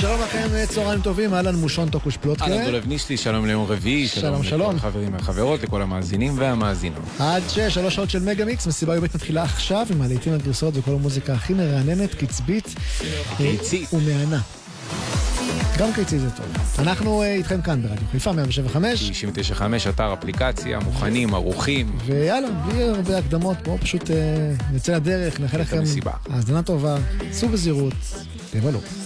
שלום לכם, צהריים טובים, אהלן מושון תוקוש פלוטקה. אהלן דולב נישתי, שלום ליום רביעי, שלום. לכל החברים והחברות, לכל המאזינים והמאזינות. עד 3 שעות של מגה מיקס, מסיבה יומית מתחילה עכשיו, עם הלהיטים הגרסות וכל המוזיקה הכי מרעננת, קצבית ומענה. גם קיצי זה טוב. אנחנו איתכם כאן ברדיו חיפה 175 99.5, אתר אפליקציה, מוכנים, ערוכים. ויאללה, בלי הרבה הקדמות, בואו פשוט נצא לדרך, נאחל לכם האזנה טובה, סעו בזהירות, תבלו.